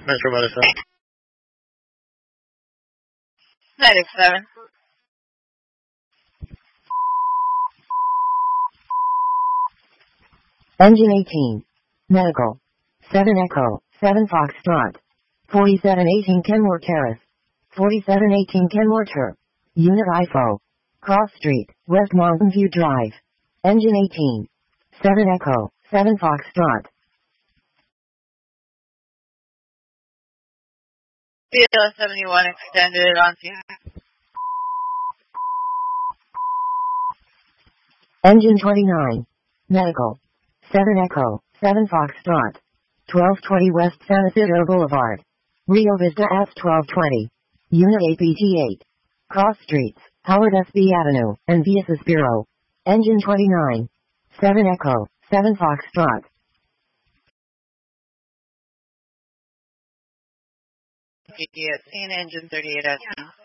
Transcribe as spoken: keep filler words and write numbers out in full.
Metro Medicine. ninety-seven. Engine eighteen. Medical. seven Echo, seven Foxtrot. forty-seven eighteen Kenmore Terrace. forty-seven eighteen Kenmore Ter. Unit I F O. Cross Street, West Mountain View Drive. Engine eighteen. seven Echo, seven Foxtrot. B L seventy-one extended on Seahawk. Engine twenty-nine. Medical. seven Echo, seven Foxtrot. twelve twenty West San Isidro Boulevard. Rio Vista F twelve twenty. Unit A P T eight. Cross Streets, Howard S B Avenue, and Viasis Bureau. Engine twenty-nine. seven Echo, seven Foxtrot. P T at scene, engine thirty-eight S.